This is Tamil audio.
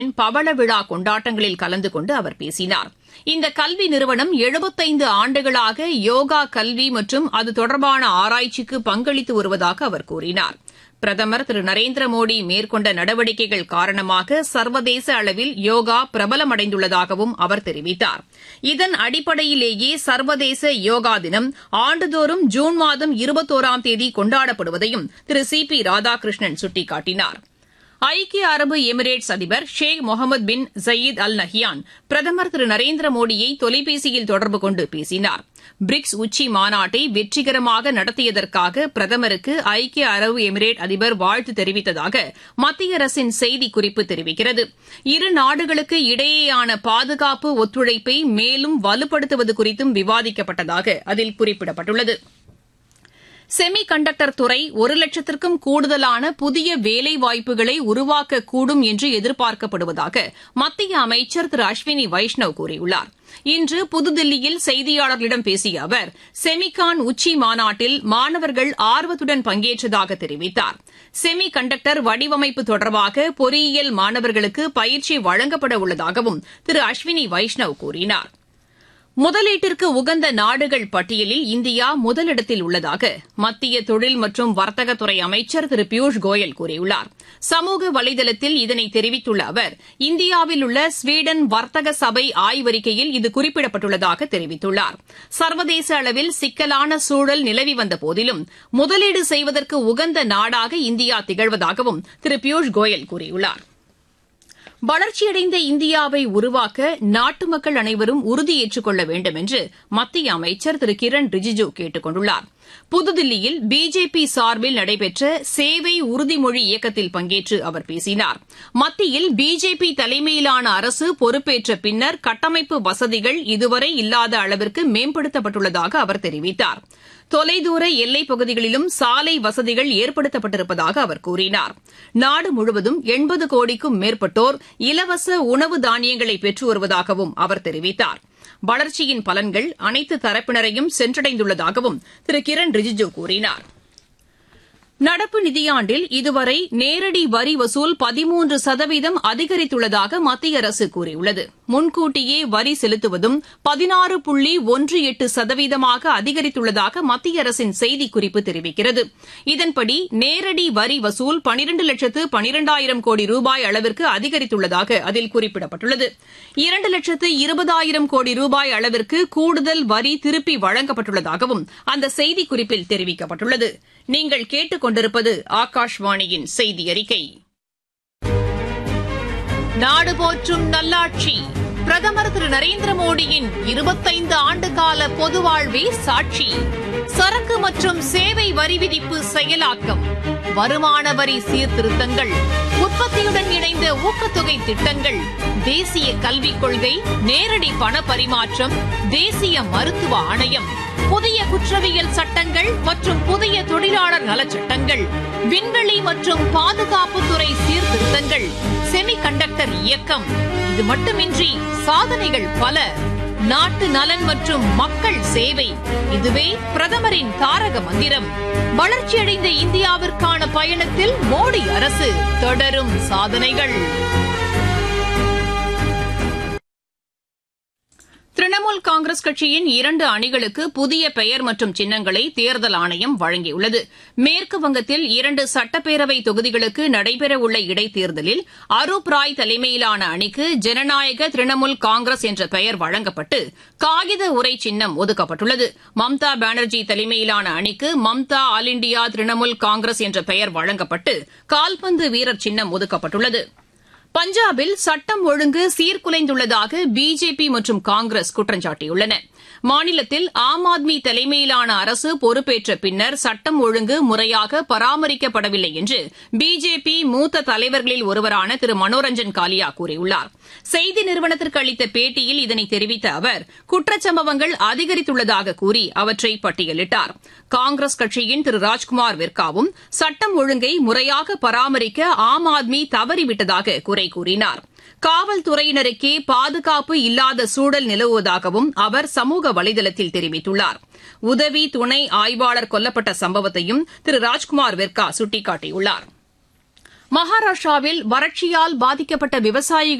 பவள விழா கொண்டாட்டங்களில் கலந்து கொண்டு அவர் பேசினார். இந்த கல்வி நிறுவனம் 75 ஆண்டுகளாக யோகா கல்வி மற்றும் அது தொடர்பான ஆராய்ச்சிக்கு பங்களித்து வருவதாக அவர் கூறினார். பிரதமர் திரு நரேந்திர மோடி மேற்கொண்ட நடவடிக்கைகள் காரணமாக சர்வதேச அளவில் யோகா பிரபலமடைந்துள்ளதாகவும் அவர் தெரிவித்தார். இதன் அடிப்படையிலேயே சர்வதேச யோகா தினம் ஆண்டுதோறும் ஜூன் மாதம் 21ஆம் தேதி கொண்டாடப்படுவதையும் திரு சி பி ராதாகிருஷ்ணன் சுட்டிக்காட்டினார். ஐக்கிய அரபு எமிரேட்ஸ் அதிபர் ஷேக் முகமது பின் ஜயீத் அல் நஹ்யான் பிரதமர் திரு நரேந்திர மோடியை தொலைபேசியில் தொடர்பு கொண்டு பேசினார். பிரிக்ஸ் உச்சி மாநாட்டை வெற்றிகரமாக நடத்தியதற்காக பிரதமருக்கு ஐக்கிய அரபு எமிரேட் அதிபர் வாழ்த்து தெரிவித்ததாக மத்திய அரசின் செய்திக்குறிப்பு தெரிவிக்கிறது. இரு நாடுகளுக்கு இடையேயான பாதுகாப்பு ஒத்துழைப்பை மேலும் வலுப்படுத்துவது குறித்தும் விவாதிக்கப்பட்டதாக அதில் குறிப்பிடப்பட்டுள்ளது. செமி கண்டக்டர் துறை 1 லட்சத்திற்கும் கூடுதலான புதிய வேலைவாய்ப்புகளை உருவாக்கக்கூடும் என்று எதிர்பார்க்கப்படுவதாக மத்திய அமைச்சர் திரு அஸ்வினி வைஷ்ணவ் கூறியுள்ளார். இன்று புதுதில்லியில் செய்தியாளர்களிடம் பேசிய அவர் செமிகான் உச்சி மாநாட்டில் மாணவர்கள் ஆர்வத்துடன் பங்கேற்றதாக தெரிவித்தார். செமி கண்டக்டர் வடிவமைப்பு தொடர்பாக பொறியியல் மாணவர்களுக்கு பயிற்சி வழங்கப்பட உள்ளதாகவும் திரு அஸ்வினி வைஷ்ணவ் கூறினார். முதலீட்டிற்கு உகந்த நாடுகள் பட்டியலில் இந்தியா முதலிடத்தில் உள்ளதாக மத்திய தொழில் மற்றும் வர்த்தகத்துறை அமைச்சர் திரு பியூஷ் கோயல் கூறியுள்ளார். சமூக வலைதளத்தில் இதனை தெரிவித்துள்ள அவர் இந்தியாவில் உள்ள ஸ்வீடன் வர்த்தக சபை ஆய்வறிக்கையில் இது குறிப்பிடப்பட்டுள்ளதாக தெரிவித்துள்ளார். சர்வதேச அளவில் சிக்கலான சூழல் நிலவி வந்த போதிலும் முதலீடு செய்வதற்கு உகந்த நாடாக இந்தியா திகழ்வதாகவும் திரு பியூஷ் கோயல் கூறியுள்ளார். வளர்ச்சியடைந்த இந்தியாவை உருவாக்க நாட்டு மக்கள் அனைவரும் உறுதியேற்றுக் கொள்ள வேண்டும் என்று மத்திய அமைச்சர் திரு கிரண் ரிஜிஜு கேட்டுக் கொண்டுள்ளார். புதுதில்லியில் பிஜேபி சார்பில் நடைபெற்ற சேவை உறுதிமொழி இயக்கத்தில் பங்கேற்று அவர் பேசினார். மத்தியில் பிஜேபி தலைமையிலான அரசு பொறுப்பேற்ற பின்னர் கட்டமைப்பு வசதிகள் இதுவரை இல்லாத அளவிற்கு மேம்படுத்தப்பட்டுள்ளதாக அவர் தெரிவித்தார். தொலைதூர எல்லைப் பகுதிகளிலும் சாலை வசதிகள் ஏற்படுத்தப்பட்டிருப்பதாக அவர் கூறினார். நாடு முழுவதும் 80 கோடிக்கும் மேற்பட்டோர் இலவச உணவு தானியங்களை பெற்று வருவதாகவும் அவர் தெரிவித்தார். வளர்ச்சியின் பலன்கள் அனைத்து தரப்பினரையும் சென்றடைந்துள்ளதாகவும் திரு கிரண் ரிஜிஜு கூறினார். நடப்பு நிதியாண்டில் இதுவரை நேரடி வரி வசூல் 13% அதிகரித்துள்ளதாக மத்திய அரசு கூறியுள்ளது. முன்கூட்டியே வரி செலுத்துவதும் 16.18% அதிகரித்துள்ளதாக மத்திய அரசின் செய்திக்குறிப்பு தெரிவிக்கிறது. இதன்படி நேரடி வரி வசூல் 12,12,000 கோடி ரூபாய் அளவிற்கு அதிகரித்துள்ளதாக அதில் குறிப்பிடப்பட்டுள்ளது. 2,20,000 கோடி ரூபாய் அளவிற்கு கூடுதல் வரி திருப்பி வழங்கப்பட்டுள்ளதாகவும் அந்த செய்திக்குறிப்பில் தெரிவிக்கப்பட்டுள்ளது. நீங்கள் கேட்டுக் கொண்டிருப்பது ஆகாஷ்வாணியின் செய்தி அறிக்கை. நாடு போற்றும் நல்லாட்சி பிரதமர் திரு நரேந்திர மோடியின் 25 ஆண்டுகால பொது வாழ்வே சாட்சி. சரக்கு மற்றும் சேவை வரி விதிப்பு செயலாக்கம், வருமான வரி சீர்திருத்தங்கள், உற்பத்தியுடன் இணைந்த ஊக்கத்தொகை திட்டங்கள், தேசிய கல்விக் கொள்கை, நேரடி பண பரிமாற்றம், தேசிய மருத்துவ ஆணையம், புதிய குற்றவியல் சட்டங்கள் மற்றும் புதிய தொழிலாளர் நலச்சட்டங்கள், விண்வெளி மற்றும் பாதுகாப்புத்துறை சீர்திருத்தங்கள், செமி கண்டக்டர் இயக்கம். இது மட்டுமின்றி சாதனைகள் பல. நாட்டு நலன் மற்றும் மக்கள் சேவை, இதுவே பிரதமரின் தாரக மந்திரம். வளர்ச்சியடைந்த இந்தியாவிற்கான பயணத்தில் மோடி அரசு தொடரும் சாதனைகள். திரிணாமுல் காங்கிரஸ் கட்சியின் 2 அணிகளுக்கு புதிய பெயர் மற்றும் சின்னங்களை தேர்தல் ஆணையம் வழங்கியுள்ளது. மேற்குவங்கத்தில் 2 சட்டப்பேரவை தொகுதிகளுக்கு நடைபெறவுள்ள இடைத்தேர்தலில் அரூப் ராய் தலைமையிலான அணிக்கு ஜனநாயக திரிணாமுல் காங்கிரஸ் என்ற பெயர் வழங்கப்பட்டு காகித உரை சின்னம் ஒதுக்கப்பட்டுள்ளது. மம்தா பானர்ஜி தலைமையிலான அணிக்கு மம்தா ஆல் இண்டியா திரிணாமுல் காங்கிரஸ் என்ற பெயர் வழங்கப்பட்டு கால்பந்து வீரர் சின்னம் ஒதுக்கப்பட்டுள்ளது. பஞ்சாபில் சட்டம் ஒழுங்கு சீர்குலைந்துள்ளதாக பிஜேபி மற்றும் காங்கிரஸ் குற்றம் சாட்டியுள்ளன. மாநிலத்தில் ஆம் ஆத்மி தலைமையிலான அரசு பொறுப்பேற்ற பின்னர் சட்டம் ஒழுங்கு முறையாக பராமரிக்கப்படவில்லை என்று பிஜேபி மூத்த தலைவர்களில் ஒருவரான திரு மனோரஞ்சன் காலியா கூறியுள்ளார். செய்தி நிறுவனத்திற்கு அளித்த பேட்டியில் இதனை தெரிவித்த அவர் குற்றச்சம்பவங்கள் அதிகரித்துள்ளதாக கூறி அவற்றை பட்டியலிட்டார். காங்கிரஸ் கட்சியின் திரு ராஜ்குமார் வெர்காவும் சட்டம் ஒழுங்கை முறையாக பராமரிக்க ஆம் ஆத்மி தவறிவிட்டதாக குறை கூறினார். காவல்துறையினருக்கே பாதுகாப்பு இல்லாத சூழல் நிலவுவதாகவும் அவர் சமூக வலைதளத்தில் தெரிவித்துள்ளார். உதவி துணை ஆய்வாளர் கொல்லப்பட்ட சம்பவத்தையும் திரு ராஜ்குமார் வெர்கா சுட்டிக்காட்டியுள்ளார். மகாராஷ்டிராவில் வறட்சியால் பாதிக்கப்பட்ட விவசாயிகள்